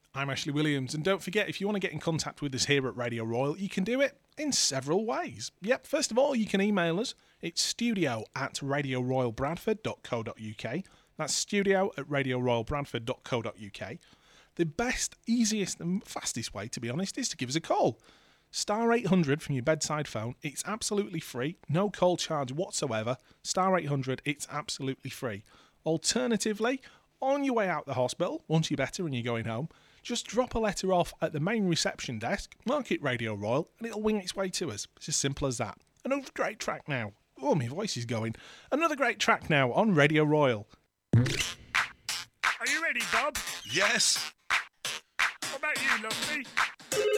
I'm Ashley Williams, and don't forget, if you want to get in contact with us here at Radio Royal, you can do it in several ways. Yep, first of all, you can email us. It's studio@radioroyalbradford.co.uk. That's studio@radioroyalbradford.co.uk. The best, easiest and fastest way, to be honest, is to give us a call. Star 800 from your bedside phone. It's absolutely free. No call charge whatsoever. Star 800, it's absolutely free. Alternatively, on your way out the hospital, once you're better and you're going home, just drop a letter off at the main reception desk, mark it Radio Royal, and it'll wing its way to us. It's as simple as that. Another great track now. Oh, my voice is going. Another great track now on Radio Royal. Are you ready, Bob? Yes. What about you, Lovely?